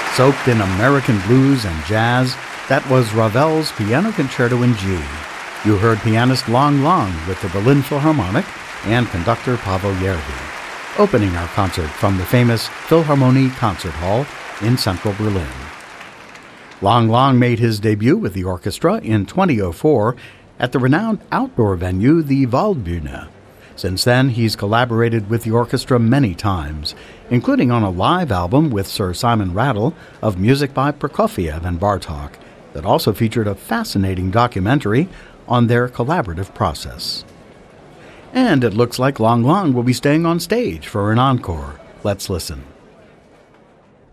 Soaked in American blues and jazz, that was Ravel's Piano Concerto in G. You heard pianist Lang Lang with the Berlin Philharmonic and conductor Pavel Järvi, opening our concert from the famous Philharmonie Concert Hall in central Berlin. Lang Lang made his debut with the orchestra in 2004 at the renowned outdoor venue, the Waldbühne. Since then, he's collaborated with the orchestra many times, including on a live album with Sir Simon Rattle of music by Prokofiev and Bartók that also featured a fascinating documentary on their collaborative process. And it looks like Lang Lang will be staying on stage for an encore. Let's listen.